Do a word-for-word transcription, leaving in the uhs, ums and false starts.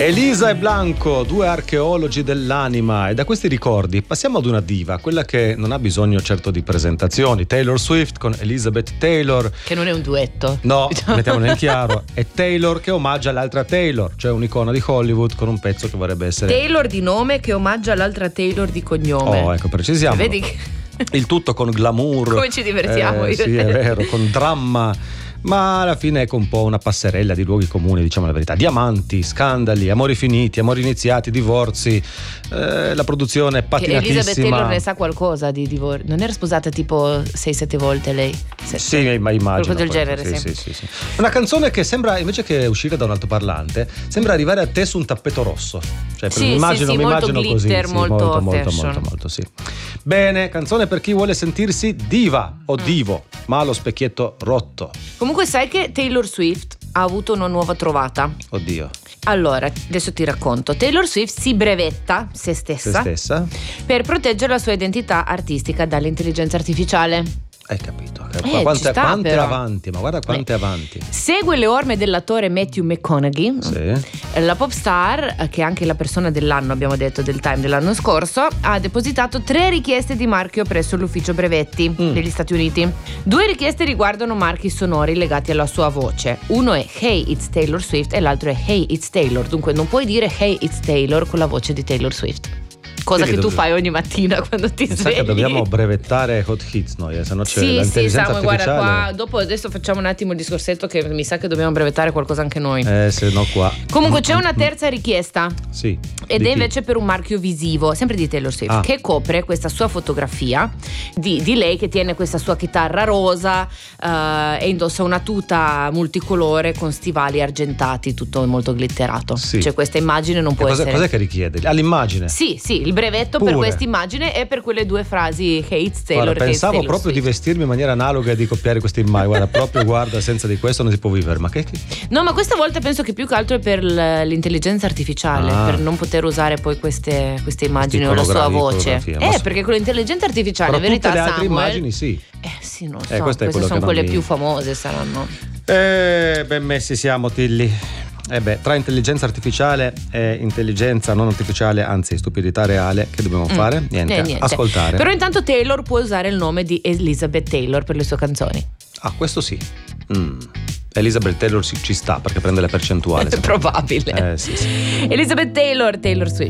Elisa e Blanco, due archeologi dell'anima, e da questi ricordi passiamo ad una diva, quella che non ha bisogno certo di presentazioni, Taylor Swift con Elizabeth Taylor. Che non è un duetto. No, mettiamolo in chiaro, è Taylor che omaggia l'altra Taylor, cioè un'icona di Hollywood con un pezzo che vorrebbe essere Taylor di nome che omaggia l'altra Taylor di cognome. Oh, ecco, precisiamo. Vedi che... Il tutto con glamour. Come ci divertiamo. Eh, sì, è vero, con dramma. Ma alla fine ecco un po' una passerella di luoghi comuni, diciamo la verità. Diamanti, scandali, amori finiti, amori iniziati, divorzi, eh, la produzione è patinatissima. Elizabeth Taylor ne sa qualcosa di divorzio. Non era sposata tipo sei sette volte lei? Sette. Sì, ma immagino. Qualcosa del genere, sì, sì. Sì, sì, sì. Una canzone che sembra, invece che uscire da un altoparlante, sembra arrivare a te su un tappeto rosso. Cioè, sì, mi immagino, sì, sì, mi molto immagino glitter, così. molto, sì, molto, molto, fashion. molto, molto, sì. Bene, canzone per chi vuole sentirsi diva o Mm. divo, ma ha lo specchietto rotto. Comunque sai che Taylor Swift ha avuto una nuova trovata. Oddio. Allora, adesso ti racconto. Taylor Swift si brevetta se Se stessa, stessa? per proteggere la sua identità artistica dall'intelligenza artificiale. Hai capito? Eh, quante ci sta, quante però. avanti, ma guarda quante Eh. avanti. Segue le orme dell'attore Matthew McConaughey. Sì. La pop star, che è anche la persona dell'anno, abbiamo detto, del Time dell'anno scorso, ha depositato tre richieste di marchio presso l'ufficio brevetti Mm. degli Stati Uniti. Due richieste riguardano marchi sonori legati alla sua voce. Uno è Hey It's Taylor Swift e l'altro è Hey It's Taylor. Dunque non puoi dire Hey It's Taylor con la voce di Taylor Swift. Cosa Quindi che tu dov- fai ogni mattina quando ti Mi sa svegli. che dobbiamo brevettare hot hits noi, eh, se no c'è Sì, sì, l'intelligenza Samuel, guarda artificiale. qua. Dopo adesso facciamo un attimo il discorsetto che mi sa che dobbiamo brevettare qualcosa anche noi. Eh, se no qua. Comunque c'è una terza richiesta. Sì. Ed Di è chi? invece per un marchio visivo, sempre di Taylor Swift, Ah. che copre questa sua fotografia di, di lei che tiene questa sua chitarra rosa eh, e indossa una tuta multicolore con stivali argentati, tutto molto glitterato. Sì. Cioè questa immagine non E può cos'è, essere... cos'è che richiede? All'immagine. Sì, sì, il brevetto Pure. per questa immagine e per quelle due frasi Hey It's Taylor, Guarda, Hey It's pensavo Taylor proprio Swift. di vestirmi in maniera analoga e di copiare queste immagini. Guarda, proprio guarda, senza di questo non si può vivere. Ma che, che... No, ma questa volta penso che più che altro è per l- l'intelligenza artificiale, Ah. per non poter usare poi queste, queste immagini o la Questi sua iconogra- voce. icografia, ma Eh, so- perché con l'intelligenza artificiale, Però in verità, tutte le altre Samuel, immagini sì. Eh sì, non Eh, so, questo è queste quello sono che non quelle mi- più famose, saranno. Eh, ben messi siamo, Tilly. Eh beh, tra intelligenza artificiale e intelligenza non artificiale, anzi stupidità reale, che dobbiamo fare? Niente, Eh, niente. ascoltare. Però intanto Taylor può usare il nome di Elizabeth Taylor per le sue canzoni. Ah, questo sì. Mm. Elizabeth Taylor ci ci sta perché prende le percentuali. È probabile. Eh sì, sì. Elizabeth Taylor, Taylor Swift.